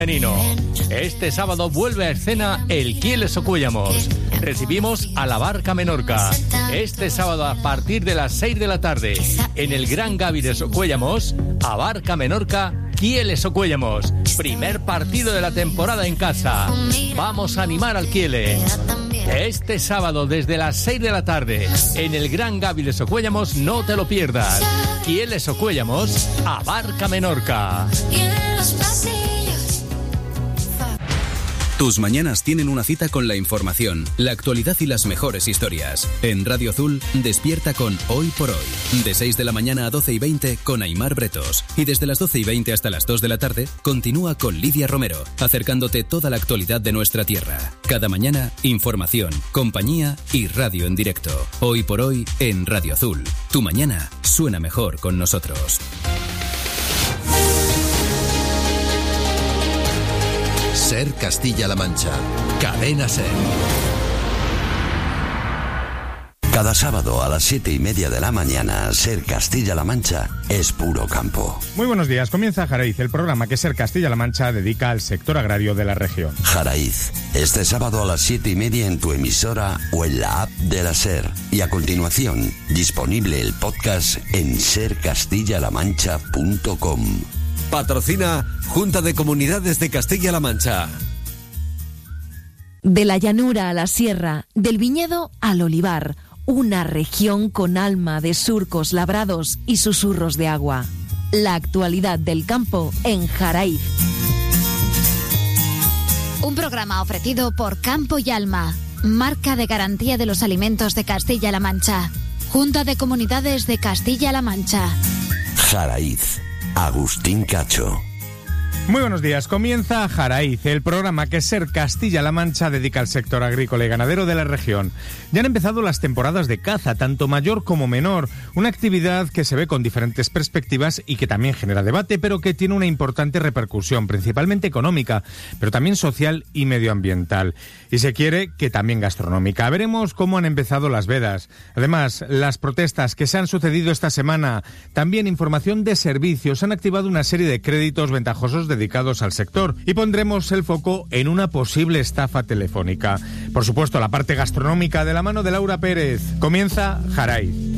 Este sábado vuelve a escena el Quieles o Cuellamos. Recibimos a la Barca Menorca. Este sábado a partir de las 6 de la tarde en el Gran Gavides o Cuellamos, a Barca Menorca, Quieles o Cuellamos. Primer partido de la temporada en casa. Vamos a animar al Quiele. Este sábado desde las 6 de la tarde en el Gran Gavides o Cuellamos, no te lo pierdas. Quieles o Cuellamos, a Barca Menorca. Tus mañanas tienen una cita con la información, la actualidad y las mejores historias. En Radio Azul, despierta con Hoy por Hoy. De 6 de la mañana a 12:20 con Aimar Bretos. Y desde las 12:20 hasta las 2 de la tarde, continúa con Lidia Romero, acercándote toda la actualidad de nuestra tierra. Cada mañana, información, compañía y radio en directo. Hoy por Hoy en Radio Azul. Tu mañana suena mejor con nosotros. Ser Castilla-La Mancha. Cadena Ser. Cada sábado a las 7:30 de la mañana, Ser Castilla-La Mancha es puro campo. Muy buenos días. Comienza Jaraiz, el programa que Ser Castilla-La Mancha dedica al sector agrario de la región. Jaraiz, este sábado a las 7:30 en tu emisora o en la app de la Ser. Y a continuación, disponible el podcast en sercastillalamancha.com. Patrocina Junta de Comunidades de Castilla-La Mancha. De la llanura a la sierra, del viñedo al olivar, una región con alma de surcos labrados y susurros de agua. La actualidad del campo en Jaraiz. Un programa ofrecido por Campo y Alma, marca de garantía de los alimentos de Castilla-La Mancha. Junta de Comunidades de Castilla-La Mancha. Jaraiz. Agustín Cacho. Muy buenos días. Comienza Jaraiz, el programa que Ser Castilla-La Mancha dedica al sector agrícola y ganadero de la región. Ya han empezado las temporadas de caza, tanto mayor como menor, una actividad que se ve con diferentes perspectivas y que también genera debate, pero que tiene una importante repercusión, principalmente económica, pero también social y medioambiental. Y se quiere que también gastronómica. Veremos cómo han empezado las vedas. Además, las protestas que se han sucedido esta semana, también información de servicios, han activado una serie de créditos ventajosos dedicados al sector y pondremos el foco en una posible estafa telefónica. Por supuesto, la parte gastronómica de la mano de Laura Pérez. Comienza Jaraiz.